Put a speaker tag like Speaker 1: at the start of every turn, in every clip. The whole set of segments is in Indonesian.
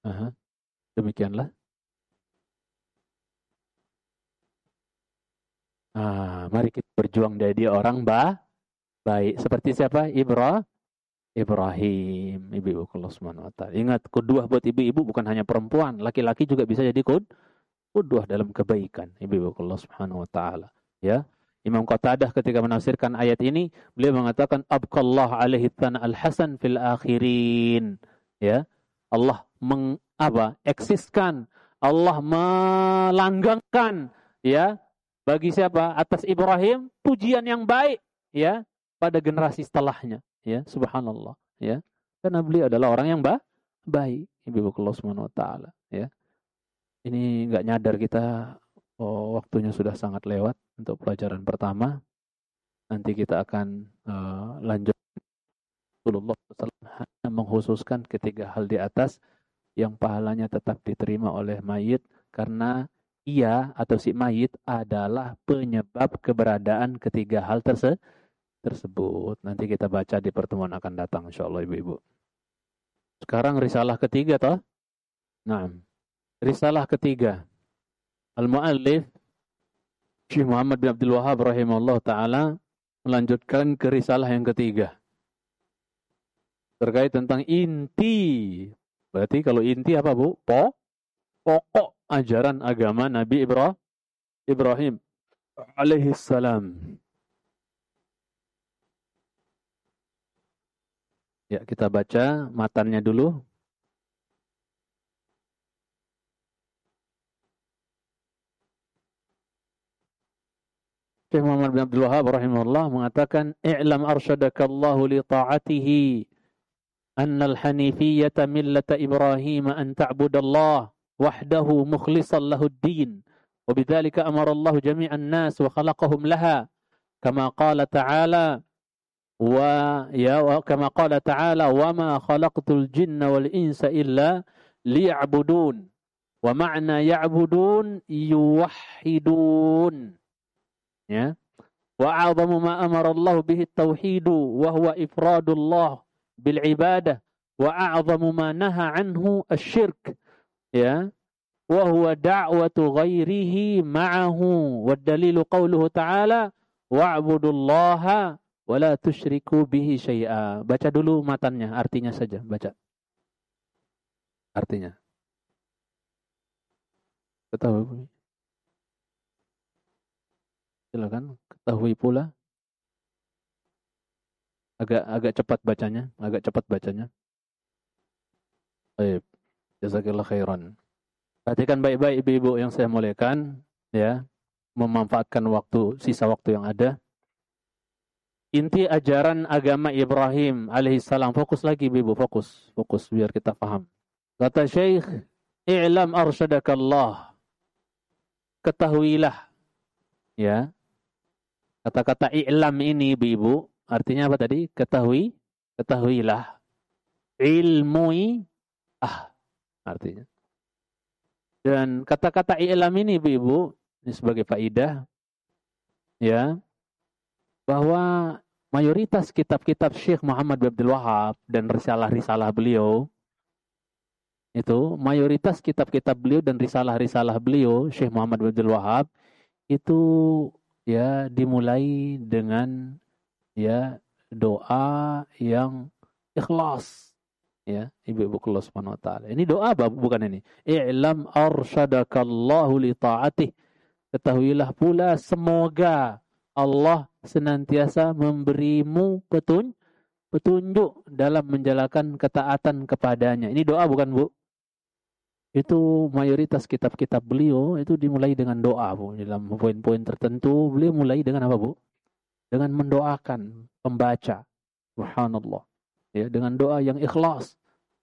Speaker 1: Aha, demikianlah. Mari kita berjuang jadi orang baik. Seperti siapa? Ibrahim, ibu-ibu Allah Subhanahu wa taala. Ingat, qudwah buat ibu-ibu bukan hanya perempuan, laki-laki juga bisa jadi qudwah dalam kebaikan, ibu-ibu Allah Subhanahu wa taala. Ya. Imam Qatadah ketika menafsirkan ayat ini, beliau mengatakan abqallah alaihi thana al-hasan fil akhirin. Ya. Allah eksiskan, Allah melanggengkan, ya, bagi siapa? Atas Ibrahim pujian yang baik, ya, pada generasi setelahnya, ya, subhanallah, ya. Karena beliau adalah orang yang baik, ibu Allah Subhanahu wa taala, ya. Ini nggak nyadar kita, waktunya sudah sangat lewat untuk pelajaran pertama. Nanti kita akan lanjut. Rasulullah SAW mengkhususkan ketiga hal di atas yang pahalanya tetap diterima oleh mayit karena ia atau si mayit adalah penyebab keberadaan ketiga hal tersebut. Nanti kita baca di pertemuan akan datang insyaallah ibu-ibu. Sekarang risalah ketiga toh? Nah, risalah ketiga. Al-Mu'allif Syekh Muhammad bin Abdul Wahhab rahimahullah taala melanjutkan ke risalah yang ketiga. Terkait tentang inti. Berarti kalau inti apa, Bu? Pokok ajaran agama Nabi Ibrahim alaihi salam. Ya, kita baca matannya dulu. Syekh Muhammad bin Abdul Wahhab rahimahullah mengatakan, "I'lam arsyadakallahu li ta'atihi أن الحنيفية ملة إبراهيم أن تعبد الله وحده مخلصا له الدين وبذلك أمر الله جميع الناس وخلقهم لها كما قال تعالى وما خلقت الجن والإنس إلا ليعبدون ومعنى يعبدون يوحدون وأعظم ما أمر الله به التوحيد وهو إفراد الله بالعبادة وأعظم ما نهى عنه الشرك وهو دعوة غيره معه والدليل قوله تعالى واعبدوا الله ولا تشركوا به شيئا. Baca dulu matannya, artinya saja baca. Artinya. Ketahui. Silakan, ketahui pula. Agak cepat bacanya, Baik. Jazakallah khairan. Perhatikan baik-baik ibu-ibu yang saya muliakan, ya. Memanfaatkan sisa waktu yang ada. Inti ajaran agama Ibrahim alaihissalam. Fokus lagi ibu-ibu, fokus biar kita paham. Kata Syekh, "I'lam arsyadakallah." Ketahuilah. Ya. Kata-kata i'lam ini ibu-ibu artinya apa tadi? Ketahuilah. Ilmui artinya. Dan kata-kata i'lam ini ibu-ibu, ini sebagai faidah, ya, bahwa mayoritas kitab-kitab Syekh Muhammad bin Abdul Wahhab dan risalah-risalah beliau, itu mayoritas kitab-kitab beliau dan risalah-risalah beliau, Syekh Muhammad bin Abdul Wahhab, itu ya dimulai dengan ya doa yang ikhlas, ya ibu-ibu Allah Subhanahu wa taala. Ini doa apa bukan ini? I'lam arsyadakallahu li ta'atih. Ketahuilah pula semoga Allah senantiasa memberimu petunjuk dalam menjalankan ketaatan kepadanya. Ini doa bukan, Bu? Itu mayoritas kitab-kitab beliau itu dimulai dengan doa, Bu. Dalam poin-poin tertentu beliau mulai dengan apa, Bu? Dengan mendoakan pembaca. Subhanallah. Ya, dengan doa yang ikhlas.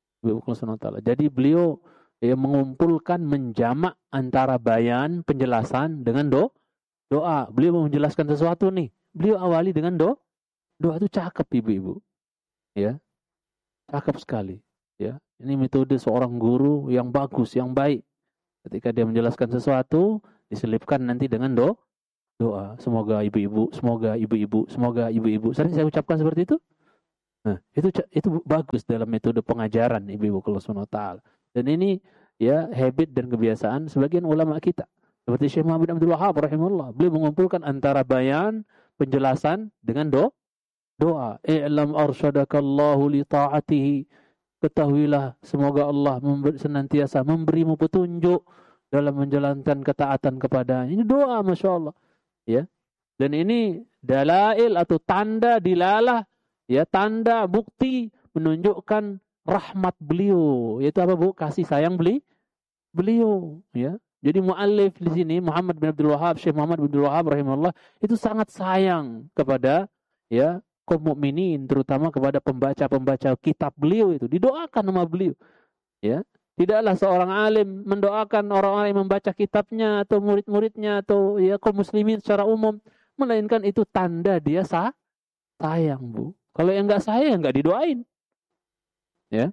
Speaker 1: Jadi beliau mengumpulkan, menjamak antara bayan, penjelasan dengan doa. Beliau mau menjelaskan sesuatu nih. Beliau awali dengan doa itu cakep ibu-ibu. Ya. Cakep sekali. Ya. Ini metode seorang guru yang bagus, yang baik. Ketika dia menjelaskan sesuatu, diselipkan nanti dengan doa. Semoga ibu-ibu. Sering saya ucapkan seperti itu. Nah, itu bagus dalam metode pengajaran ibu-ibu kalau Subhanahu wa taala. Dan ini ya habit dan kebiasaan sebagian ulama kita. Seperti Syekh Muhammad Abdul Wahab rahimahullah. Beliau mengumpulkan antara bayan, penjelasan dengan doa. I'lam arsyadakallahu li ta'atihi. Ketahuilah semoga Allah senantiasa memberimu petunjuk dalam menjalankan ketaatan kepada. Ini doa Masya Allah. Ya. Dan ini dalail atau tanda dilalah, ya, tanda bukti menunjukkan rahmat beliau. Yaitu apa Bu? Kasih sayang beliau, ya. Jadi muallif di sini Muhammad bin Abdul Wahab, Syekh Muhammad bin Abdul Wahab rahimahullah itu sangat sayang kepada ya kaum mukminin, terutama kepada pembaca-pembaca kitab beliau itu. Didoakan sama beliau, ya. Tidaklah seorang alim mendoakan orang-orang yang membaca kitabnya atau murid-muridnya atau ya kaum muslimin secara umum, melainkan itu tanda dia sayang, Bu. Kalau yang enggak sayang enggak didoain. Ya.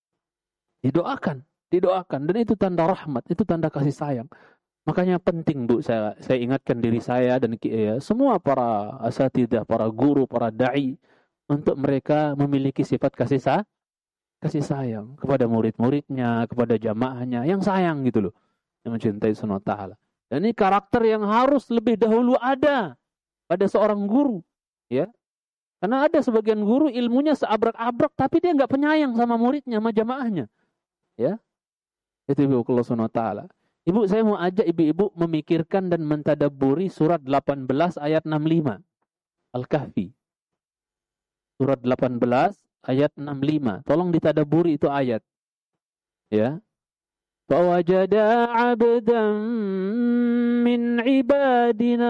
Speaker 1: Didoakan dan itu tanda rahmat, itu tanda kasih sayang. Makanya penting Bu, saya ingatkan diri saya dan ya, semua para asatidzah, para guru, para dai untuk mereka memiliki sifat kasih sayang kepada murid-muridnya, kepada jamaahnya, yang sayang gitu loh, yang mencintai Subhanahu wa taala. Dan ini karakter yang harus lebih dahulu ada pada seorang guru, ya. Karena ada sebagian guru ilmunya seabrek-abrek tapi dia nggak penyayang sama muridnya, sama jamaahnya, ya. Itu Ibu Allah Subhanahu wa taala. Ibu, saya mau ajak ibu-ibu memikirkan dan mentadabburi surat 18 ayat 65. Al-Kahfi. Surat 18 ayat 65. Tolong ditadabburi itu ayat. Ya. Fawajada 'abdan min ibadina.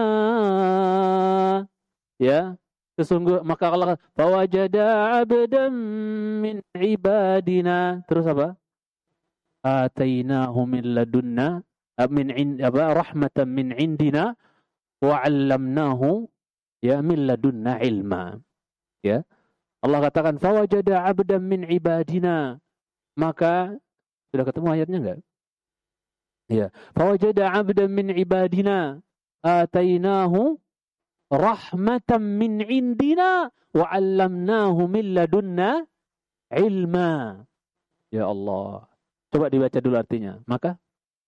Speaker 1: Ya. Sesungguh maka Allah fawajada 'abdan min ibadina. Terus apa? Atainahu min ladunna rahmatan min indina wa 'allamnahu ya min ladunna ilma. Ya. Allah katakan fawajada 'abdan min ibadina. Maka sudah ketemu ayatnya enggak? Ya. Fawajada 'abdan min ibadina atainahu rahmatan min indina wa 'allamnahu min ladunna ilma. Ya Allah. Coba dibaca dulu artinya. Maka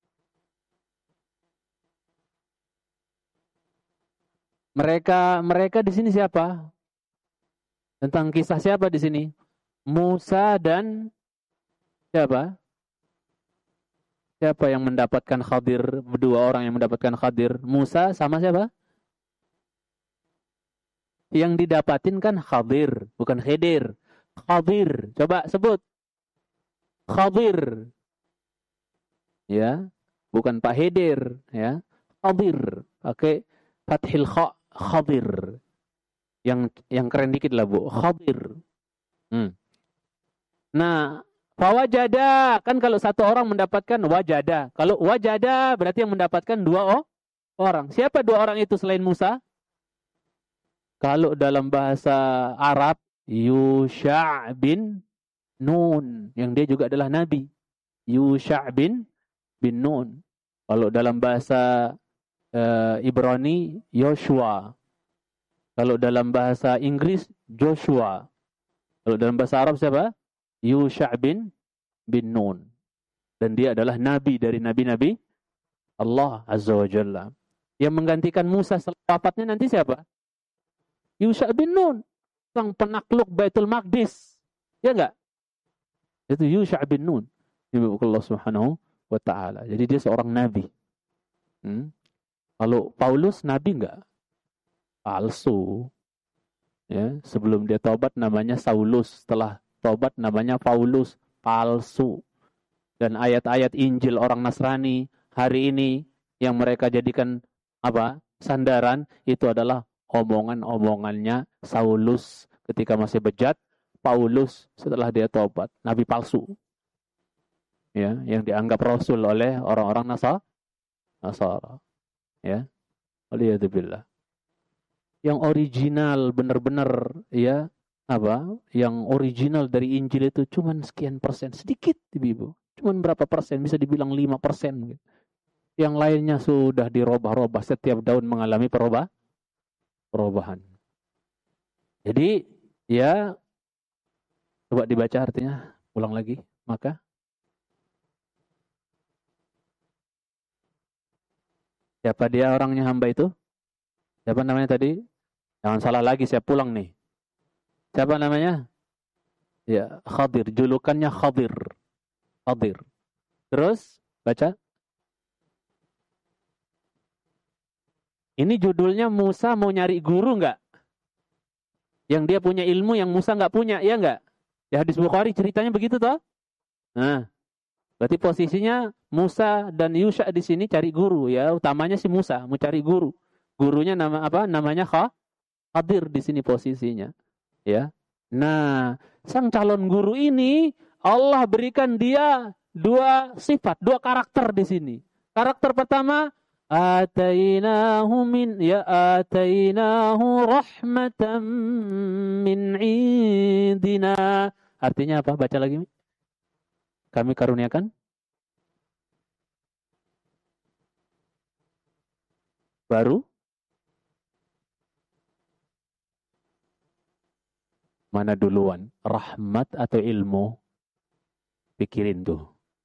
Speaker 1: mereka di sini siapa? Tentang kisah siapa di sini? Musa dan siapa? Siapa yang mendapatkan Khadir? Dua orang yang mendapatkan Khadir. Musa sama siapa? Yang didapatin kan Khadir, bukan Khidir. Khadir. Coba sebut. Khadir. Ya, bukan Pak Khidir, ya. Khadir. Oke, fathil kha, Khadir. Yang keren dikit lah, Bu. Khadir. Nah, fawajada kan kalau satu orang mendapatkan wajada. Kalau wajada berarti yang mendapatkan dua orang. Siapa dua orang itu selain Musa? Kalau dalam bahasa Arab, Yusha' bin Nun, yang dia juga adalah nabi. Yusha' bin Nun. Kalau dalam bahasa Ibrani, Yoshua. Kalau dalam bahasa Inggris, Joshua. Kalau dalam bahasa Arab siapa? Yusha' bin Nun. Dan dia adalah nabi dari nabi-nabi Allah Azza wa Jalla. Yang menggantikan Musa setelah wafatnya nanti siapa? Yusha' bin Nun. Sang penakluk Baitul Maqdis. Ya enggak? Itu Yusha' bin Nun. Ibu Allah Subhanahu wa ta'ala. Jadi dia seorang nabi. Kalau Paulus nabi enggak? Palsu. Ya, sebelum dia taubat namanya Saulus, setelah taubat namanya Paulus, palsu. Dan ayat-ayat Injil orang Nasrani hari ini yang mereka jadikan apa? Sandaran itu adalah omongan-omongannya Saulus ketika masih bejat, Paulus setelah dia taubat, nabi palsu. Ya, yang dianggap rasul oleh orang-orang Nasara. Ya. Waliyadzubillah. Yang original benar-benar ya yang original dari Injil itu cuman sekian persen, sedikit Ibu. Cuman berapa persen, bisa dibilang 5% mungkin. Yang lainnya sudah dirubah-rubah, setiap daun mengalami perubahan. Jadi ya coba dibaca artinya, ulang lagi. Maka Siapa dia orangnya hamba itu? Siapa namanya tadi? Jangan salah lagi, saya pulang nih. Siapa namanya? Ya, Khadir. Julukannya Khadir. Khadir. Terus, baca. Ini judulnya Musa mau nyari guru nggak? Yang dia punya ilmu yang Musa nggak punya, ya nggak? Ya hadis Bukhari ceritanya begitu toh? Nah, berarti posisinya Musa dan Yusha di sini cari guru ya. Utamanya si Musa mau cari guru. Gurunya nama apa? Namanya Khadir di sini posisinya. Ya. Nah, sang calon guru ini Allah berikan dia dua sifat, dua karakter di sini. Karakter pertama, atainahu rahmatan min indina. Artinya apa? Baca lagi. Kami karuniakan baru mana duluan? Rahmat atau ilmu? Pikirin tuh.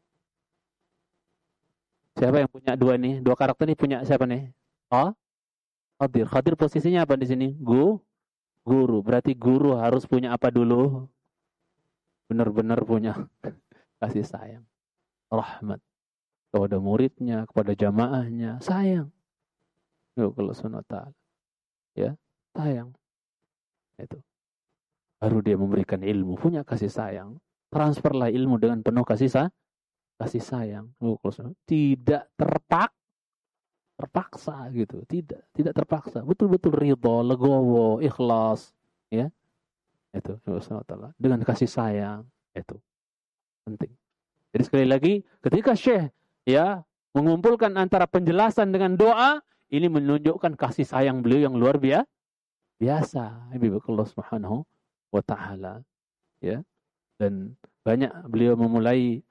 Speaker 1: Siapa yang punya dua nih? Dua karakter ini punya siapa nih? Khadir. Khadir posisinya apa di sini? Guru. Berarti guru harus punya apa dulu? Benar-benar punya kasih sayang. Rahmat. Kepada muridnya, kepada jamaahnya. Sayang. Allah Subhanahu wa ta'ala. Ya, sayang. Itu. Baru dia memberikan ilmu, punya kasih sayang. Transferlah ilmu dengan penuh kasih sayang. Tidak terpaksa gitu. Tidak terpaksa. Betul-betul ridho, legowo, ikhlas, ya. Itu dengan kasih sayang, itu penting. Jadi sekali lagi, ketika Syekh ya mengumpulkan antara penjelasan dengan doa, ini menunjukkan kasih sayang beliau yang luar biasa. Allah Subhanahu wa ta'ala, ya. Dan banyak beliau memulai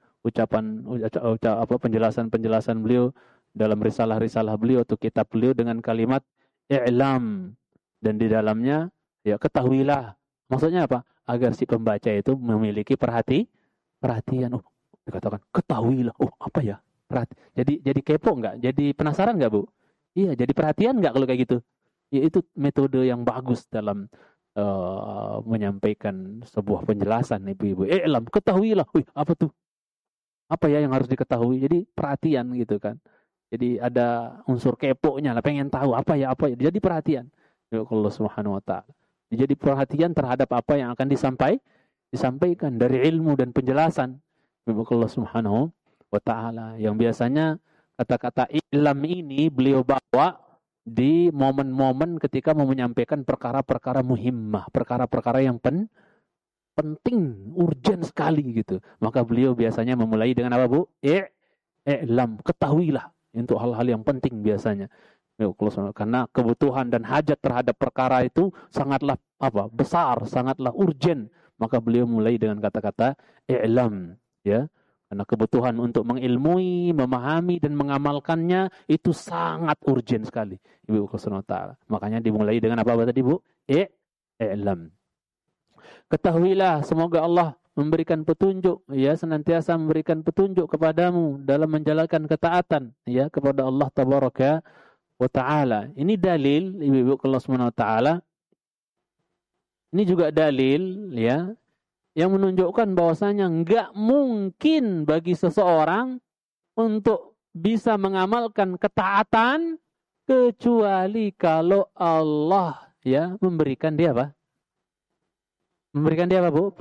Speaker 1: penjelasan beliau dalam risalah-risalah beliau atau kitab beliau dengan kalimat i'lam, dan di dalamnya ya ketahuilah. Maksudnya apa? Agar si pembaca itu memiliki perhatian. Oh, dikatakan ketahuilah. Oh, apa ya? Jadi kepo enggak? Jadi penasaran enggak, Bu? Iya, jadi perhatian enggak kalau kayak gitu? Ya, itu metode yang bagus dalam menyampaikan sebuah penjelasan, Ibu-ibu. I'lam, ketahuilah. Wih, apa tuh? Apa ya yang harus diketahui? Jadi perhatian gitu kan. Jadi ada unsur kepo-nya lah, pengen tahu apa ya. Jadi perhatian. Ya Allah Subhanahu wa ta'ala. Jadi perhatian terhadap apa yang akan disampaikan dari ilmu dan penjelasan. Ya Allah Subhanahu wa ta'ala. Yang biasanya kata-kata ilm ini beliau bawa di momen-momen ketika mau menyampaikan perkara-perkara muhimmah, perkara-perkara yang penting, urgen sekali gitu. Maka beliau biasanya memulai dengan apa, Bu? I'lam, ketahuilah, untuk hal-hal yang penting biasanya. Karena kebutuhan dan hajat terhadap perkara itu sangatlah besar, sangatlah urgen. Maka beliau mulai dengan kata-kata i'lam, ya. Karena kebutuhan untuk mengilmui, memahami dan mengamalkannya itu sangat urgen sekali. Ibu Subhanahu wa ta'ala. Makanya dimulai dengan apa tadi, Bu? I'lam. Ketahuilah, semoga Allah memberikan petunjuk, ya, senantiasa memberikan petunjuk kepadamu dalam menjalankan ketaatan, ya, kepada Allah Tabaraka wa ta'ala. Ini dalil, Ibu Allah Subhanahu wa ta'ala. Ini juga dalil, ya, yang menunjukkan bahwasanya enggak mungkin bagi seseorang untuk bisa mengamalkan ketaatan kecuali kalau Allah, ya, memberikan dia apa? Memberikan dia apa, Bu?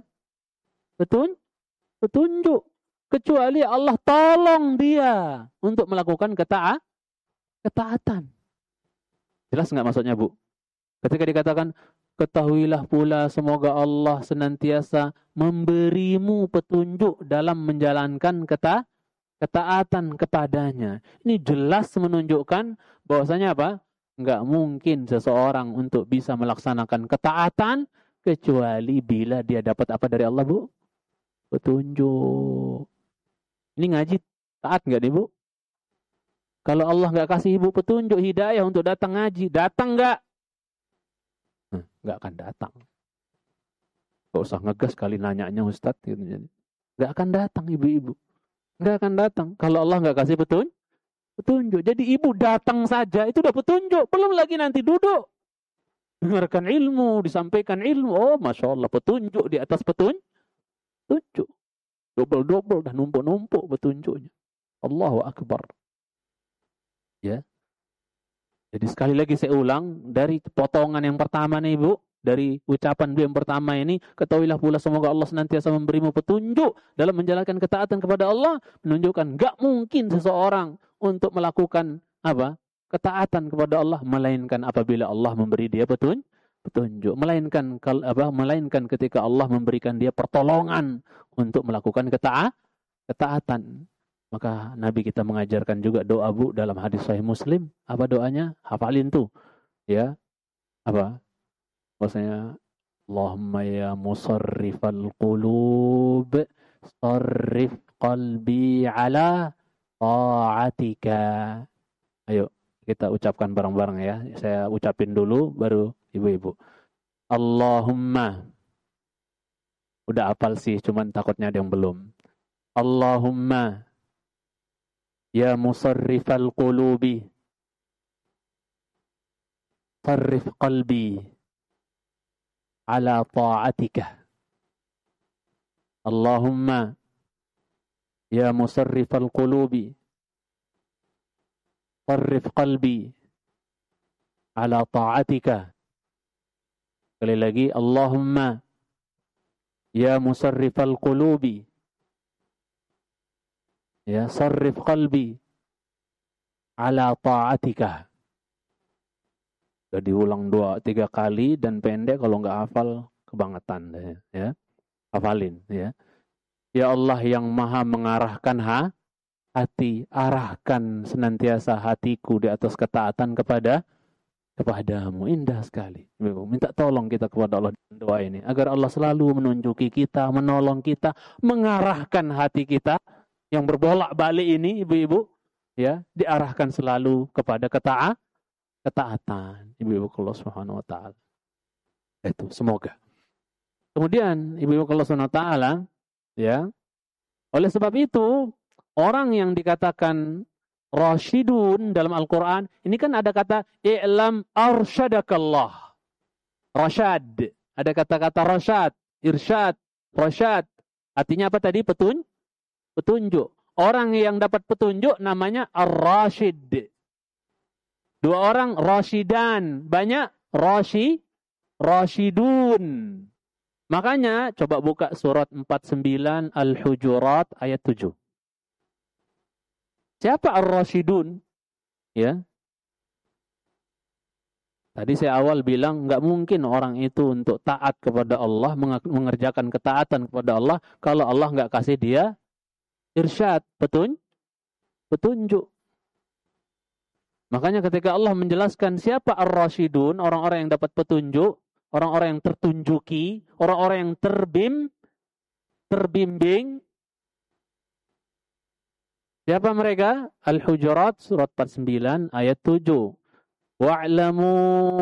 Speaker 1: Petunjuk. Kecuali Allah tolong dia untuk melakukan ketaatan. Jelas nggak maksudnya, Bu? Ketika dikatakan, ketahuilah pula semoga Allah senantiasa memberimu petunjuk dalam menjalankan ketaatan kepadanya. Ini jelas menunjukkan bahwasanya apa? Nggak mungkin seseorang untuk bisa melaksanakan ketaatan kecuali bila dia dapat apa dari Allah, Bu? Petunjuk. Ini ngaji taat nggak nih, Bu? Kalau Allah nggak kasih ibu petunjuk hidayah untuk datang ngaji, datang nggak? Nggak akan datang. Gak usah ngegas kali nanyanya Ustadz. Gitu. Nggak akan datang ibu-ibu. Nggak akan datang. Kalau Allah nggak kasih Petunjuk. Jadi ibu datang saja itu udah petunjuk. Belum lagi nanti duduk. Dengarkan ilmu, disampaikan ilmu. Oh, Masya Allah, petunjuk di atas petunjuk. Double-double dah numpuk-numpuk petunjuknya. Allahu Akbar. Ya. Jadi sekali lagi saya ulang, dari potongan yang pertama nih Ibu, dari ucapan beliau yang pertama ini, ketahuilah pula semoga Allah senantiasa memberimu petunjuk dalam menjalankan ketaatan kepada Allah, menunjukkan gak mungkin seseorang untuk melakukan apa? Ketaatan kepada Allah, melainkan apabila Allah memberi dia petunjuk, melainkan ketika Allah memberikan dia pertolongan untuk melakukan ketaatan. Maka Nabi kita mengajarkan juga doa Bu dalam hadis Sahih Muslim. Apa doanya? Hafalin tuh. Ya. Apa? Maksudnya Allahumma ya musarrifal qulub sarrif qalbi ala ta'atika. Ayo kita ucapkan bareng-bareng ya. Saya ucapin dulu baru ibu-ibu. Allahumma. Udah hafal sih, cuman takutnya ada yang belum. Allahumma ya musarrifal qulubi sarrif qalbi ala ta'atika. Allahumma ya musarrifal qulubi sarrif qalbi ala ta'atika. Sekali lagi, Allahumma ya musarrifal qulubi ya sarrif qalbi ala ta'atika. Sudah diulang 2-3 kali dan pendek, kalau nggak hafal kebangetan ya. Hafalin ya. Ya Allah yang Maha mengarahkan hati, arahkan senantiasa hatiku di atas ketaatan kepadamu. Indah sekali. Minta tolong kita kepada Allah dengan doa ini agar Allah selalu menunjuki kita, menolong kita, mengarahkan hati kita yang berbolak-balik ini, ibu-ibu, ya, diarahkan selalu kepada ketaatan, ibu-ibu Allah Subhanahu wa taala. Itu semoga. Kemudian ibu-ibu Allah Subhanahu wa taala, ya. Oleh sebab itu, orang yang dikatakan rasyidun dalam Al-Qur'an, ini kan ada kata i'lam arsyadakallah. Rasyad, ada kata-kata rasyad, irsyad, rasyad. Artinya apa tadi? Petunjuk. Orang yang dapat petunjuk namanya ar-rasyid. 2 orang rasyidan, banyak rasyidun. Makanya coba buka surat 49 Al-Hujurat ayat 7. Siapa ar-rasyidun? Ya. Tadi saya awal bilang nggak mungkin orang itu untuk taat kepada Allah, mengerjakan ketaatan kepada Allah kalau Allah nggak kasih dia irsyad, petunjuk. Makanya ketika Allah menjelaskan siapa ar-rasyidun, orang-orang yang dapat petunjuk, orang-orang yang tertunjuki, orang-orang yang terbimbing. Siapa mereka? Al-Hujurat surat 49 ayat 7. Wa'lamu